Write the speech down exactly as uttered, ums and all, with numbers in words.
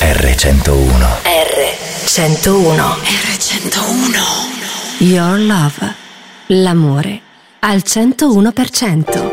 erre centouno. erre centouno. erre centouno. Your love. L'amore al centouno per cento.